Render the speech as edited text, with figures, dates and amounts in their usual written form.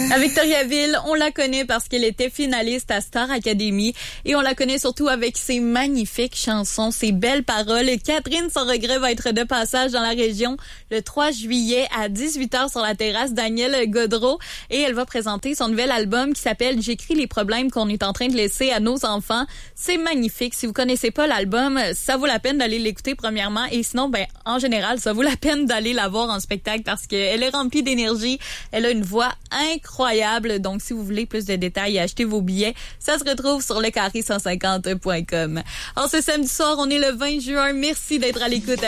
À Victoriaville, on la connaît parce qu'elle était finaliste à Star Academy et on la connaît surtout avec ses magnifiques chansons, ses belles paroles. Catherine Sans Regret va être de passage dans la région le 3 juillet à 18h sur la terrasse Daniel Godreau et elle va présenter son nouvel album qui s'appelle J'écris les problèmes qu'on est en train de laisser à nos enfants. C'est magnifique. Si vous connaissez pas l'album, ça vaut la peine d'aller l'écouter premièrement et sinon, en général, ça vaut la peine d'aller la voir en spectacle parce qu'elle est remplie d'énergie. Elle a une voix incroyable. Donc, si vous voulez plus de détails et acheter vos billets, ça se retrouve sur lecarré150.com. Alors, ce samedi soir, on est le 20 juin. Merci d'être à l'écoute.